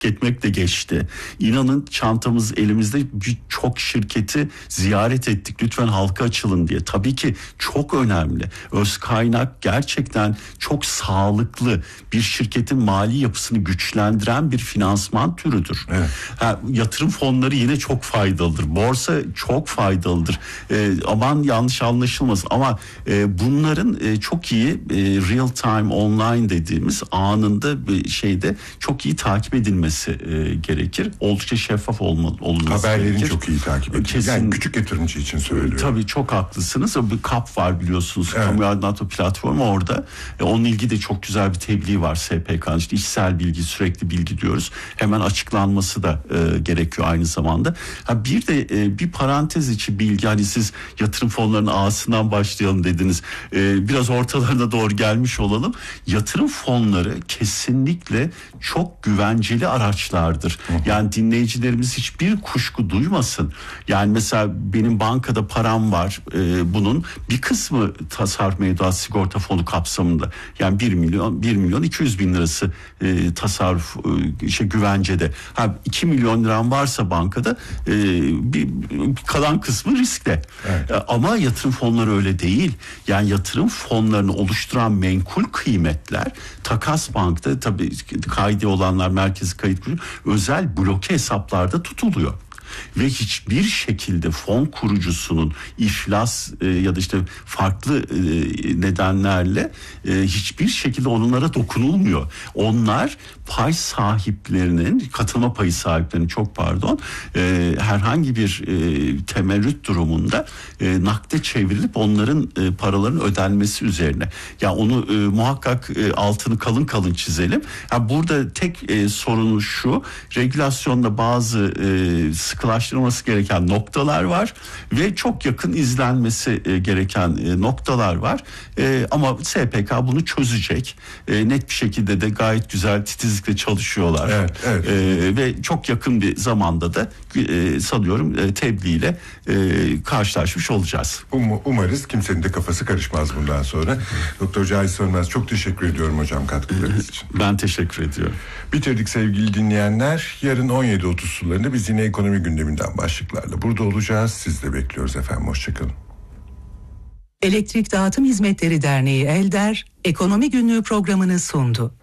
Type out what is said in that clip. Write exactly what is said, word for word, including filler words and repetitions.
etmek de geçti. İnanın çantamız elimizde, birçok şirketi ziyaret ettik. Lütfen halka açılın diye. Tabii ki çok önemli. Öz kaynak gerçekten çok sağlıklı, bir şirketin mali yapısını güçlendiren bir finansman türüdür. Evet. Ha, yatırım fonları yine çok faydalıdır. Borsa çok faydalıdır. Ee, aman yanlış anlaşılmasın ama e, bunların e, çok iyi e, real time online dediğimiz anında bir şeyde çok iyi takip edilmesi E, gerekir. Oldukça şeffaf olmalı, olması Haberlerin gerekir. çok iyi takip edilmesi. Kesin, yani küçük yatırımcı için söylüyorum. Tabii çok haklısınız. Bir K A P var biliyorsunuz. Evet. Kamu aydınlatma platformu orada. E, onun ilgili de çok güzel bir tebliğ var S P K'nın. İşte işsel bilgi, sürekli bilgi diyoruz. Hemen açıklanması da e, gerekiyor aynı zamanda. Ha, bir de e, bir parantez içi bilgi. Hani siz yatırım fonlarının ağasından başlayalım dediniz. E, biraz ortalarına doğru gelmiş olalım. Yatırım fonları kesinlikle çok güvenceli araçlardır. Hı hı. Yani dinleyicilerimiz hiçbir kuşku duymasın. Yani mesela benim bankada param var. E, bunun bir kısmı tasarruf mevduat sigorta fonu kapsamında. Yani bir milyon bir milyon iki yüz bin lirası e, tasarruf e, şey güvencede. Ha iki milyon liram varsa bankada e, bir, bir kalan kısmı riskte. Evet. E, ama yatırım fonları öyle değil. Yani yatırım fonlarını oluşturan menkul kıymetler takas bankta tabii kaydı olanlar merkezi kayıt kurucu özel bloke hesaplarda tutuluyor. Ve hiçbir şekilde fon kurucusunun iflas e, ya da işte farklı e, nedenlerle e, hiçbir şekilde onlara dokunulmuyor. Onlar pay sahiplerinin, katılma payı sahiplerinin çok pardon e, herhangi bir e, temerrüt durumunda e, nakde çevrilip onların e, paraların ödenmesi üzerine. Ya onu e, muhakkak e, altını kalın kalın çizelim. Ya burada tek e, sorunu şu, regülasyonda bazı e, sıkılaştırılması gereken noktalar var ve çok yakın izlenmesi e, gereken e, noktalar var. E, ama S P K bunu çözecek. E, net bir şekilde de gayet güzel titizlikle çalışıyorlar. Evet, evet. E, ve çok yakın bir zamanda da e, sanıyorum e, tebliğiyle e, karşılaşmış olacağız. Um, umarız kimsenin de kafası karışmaz bundan sonra. Doktor Cahit Sönmez, çok teşekkür ediyorum hocam katkılarınız için. Ben teşekkür ediyorum. Bitirdik sevgili dinleyenler. Yarın on yedi otuz sularında biz yine ekonomi gündeminden başlıklarla burada olacağız. Siz de bekliyoruz efendim. Hoşçakalın. Elektrik Dağıtım Hizmetleri Derneği Elder, Ekonomi Günlüğü programını sundu.